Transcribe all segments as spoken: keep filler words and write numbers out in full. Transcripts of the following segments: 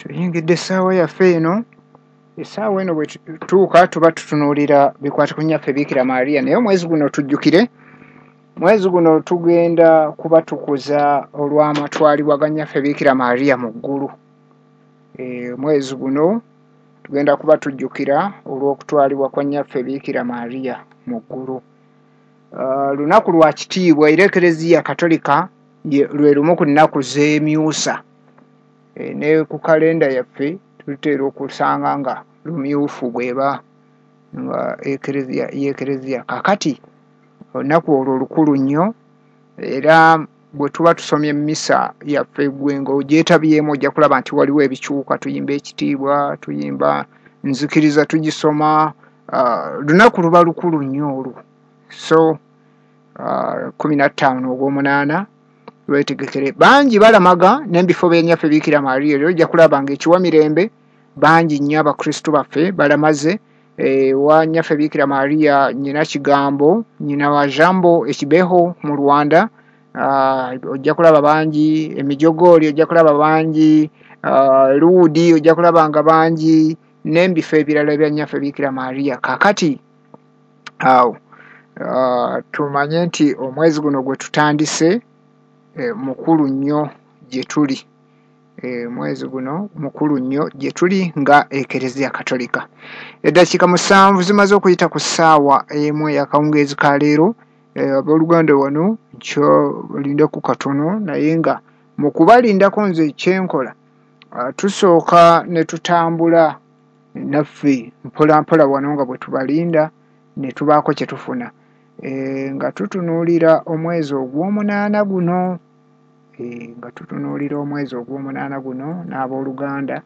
tuyingidde essaawa yaffe eno. Essaawa eno bwe tutuuka tuba tutunuulira bikwata ku nnyaffe Biikira Maaliya, naye omwezi guno tujjukire, mwezi guno tugenda kuba tukuza olw'amatwalibwa ga nnyaffe Biikira Maaliya mu ggulu. E, mwezi guno tugenda kuba tujjukira olw'okutwalibwa kwa nnyaffe Biikira Maaliya mu ggulu. Uh, lunaku lwa kitiibwa era Ekereziya Katolika lwe lumu ku nnaku zeemyusa. E, ne ku kalenda yaffe tutera okusanga nga lumyufu bweba nga ekereziya y'ekereziya. Kakati olunaku olwo lukulu nnyo, era bwe tuba tusomye emmisa yaffe gwe ng'ogyetabyemu ojja kulaba nti waliwo ebikyuka, tuyimba ekitiibwa, tuyimba nzikiriza tugisoma. Uh, lunaku luba lukulu nnyo olwo. So uh, kumi na ttaano ogw'omunaana lwetegekere. Bangi balamaga n'ebifo by'ennyaffe Biikira Maaliya, era ojja kulaba ng'ekiwamirembe bangi nnyo abakristu baffe balamaze e, wa nnyaffe Biikira Maaliya nnyina Kigambo, nnyina wa Jambo Ekibeho mu Rwanda. Uh, ojja kulaba bangi Emijogooli, ojja kulaba bangi uh, Luudi, ojja kulaba nga bangi n'ebifo ebirala bya nnyaffe Biikira Maaliya. Kaakati awo uh, tumanye nti omwezi guno gwe tutandise e, mukulu nnyo gye tuli. E, mwezi guno mukulu nnyo gye tuli nga Ekereziya Katolika. Eddakiika musanvu zimaze okuyita ku ssaawa emu ey'akawungeezi ka leero. E, abooluganda wano nkyo lindaku katono, naye nga mu kubalindako nze kyenkola uh, tusooka ne tutambula naffe mpola mpola wano nga bwe tubalinda ne tubaako kye tufuna. E, nga tutunuulira omwezi ogw'omunaana guno. E, nga tutunuulira omwezi ogw'omunaana guno n'abooluganda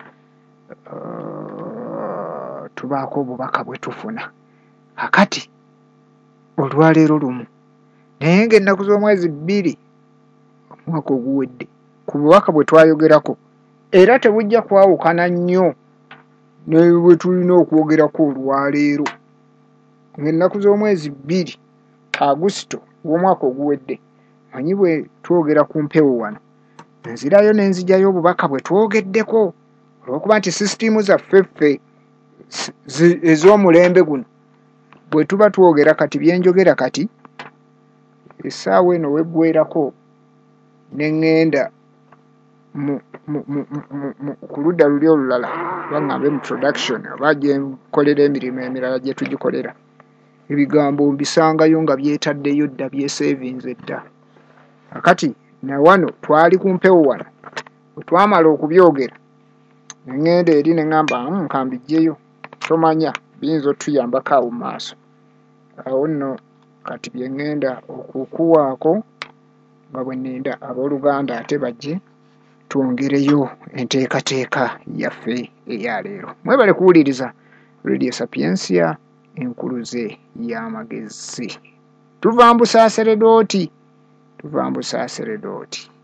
uh, tubaako obubaka bwe tufuna. Kakati olwaleero lumu naye ng'ennaku z'omwezi bbiri omwaka oguwedde ku bubaka bwe twayogerako, era tebujja kwawukana nnyo ne bwe tulina okwogerako olwaleero. Ng'ennaku z'omwezi bbiri Agusito w'omwaka oguwedde, manyi bwe twogera ku mpewo wano, nzirayo ne nzigyayo obubaka bwe twogeddeko, olw'okuba nti sisitiimu zaffe ffe ez'omulembe guno bwe tuba twogera kati bye njogera kati, essaawa eno weggweerako ne ŋŋenda ku ludda luli olulala baŋŋambe mu production oba gye nkolera emirimu emirala gye tugikolera, ebigambo mbisangayo nga byetaddeyo dda, byeseevinze dda. Kakati na wano twali ku mpewo wano, bwe twamala okubyogera ne ŋŋenda eri ne ŋŋamba nkambijjeyo, tomanya biyinza otuyambako awo mu maaso. Awo nno kati bye ŋŋenda okukuwaako nga bwe nninda abooluganda ate bajje twongereyo enteekateeka yaffe eya leero. Mwebale kuwuliriza Radio Sapiensia, enkuluze y'amagezi. Tuva mbu Saaseredooti, tuva mbu Saaseredooti.